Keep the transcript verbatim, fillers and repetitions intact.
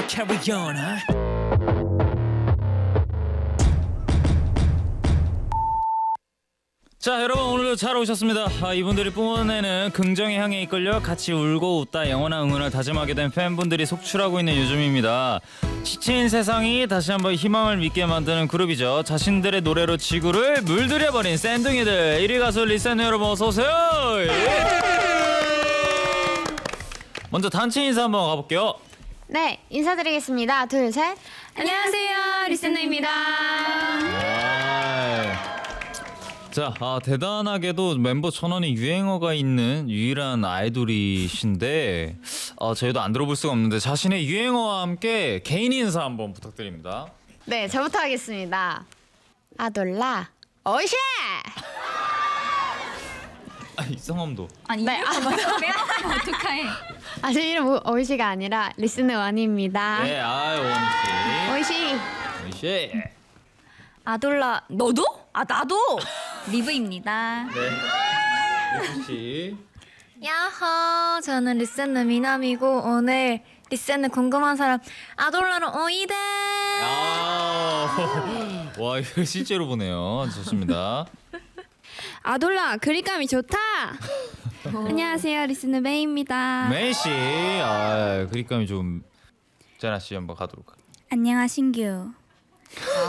carry on, huh? 자, 여러분 오늘도 잘 오셨습니다. 아, 이분들이 뿜어내는 긍정의 향에 이끌려 같이 울고 웃다 영원한 응원을 다짐하게 된 팬분들이 속출하고 있는 요즘입니다. 지친 세상이 다시 한번 희망을 믿게 만드는 그룹이죠. 자신들의 노래로 지구를 물들여버린 샌둥이들. 일 위 가수 리센 여러분 어서 오세요. 예. 먼저 단체 인사 한번 가볼게요. 네, 인사드리겠습니다. 둘, 셋. 안녕하세요, 리센더입니다. 자, 아, 대단하게도 멤버 전원이 유행어가 있는 유일한 아이돌이신데 아, 저희도 안 들어볼 수가 없는데 자신의 유행어와 함께 개인 인사 한번 부탁드립니다. 네, 저부터 하겠습니다. 아돌라, 오샤! 아, 이성함도. 아니 네, 이렇게 먼저 빼앗으면 어떡해. 아, 제 이름 오이시가 아니라 리스너 원입니다. 네, 아, 원씨. 오이시. 원씨. 아돌라 너도? 아 나도 리브입니다. 네. 원씨. 야호, 저는 리센느 미남이고 오늘 리센느 궁금한 사람 아돌라로 오이데. 아, 와, 이거 실제로 보네요. 좋습니다. 아돌라 그립감이 좋다. 안녕하세요, 리센느 메이입니다. 메이 씨, 아, 그립감이 좀. 제나 씨 한번 가도록. 안녕하신규.